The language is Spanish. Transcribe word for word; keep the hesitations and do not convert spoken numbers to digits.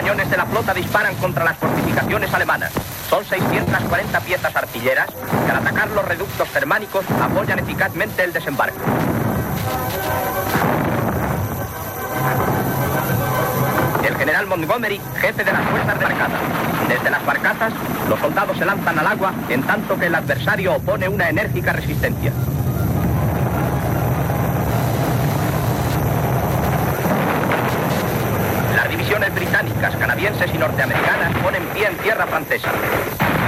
cañones de la flota disparan contra las fortificaciones alemanas. Son seiscientas cuarenta piezas artilleras que al atacar los reductos germánicos apoyan eficazmente el desembarco. El general Montgomery, jefe de las fuerzas de barcazas. Desde las barcazas, los soldados se lanzan al agua, en tanto que el adversario opone una enérgica resistencia. Las divisiones británicas, canadienses y norteamericanas ponen pie en tierra francesa.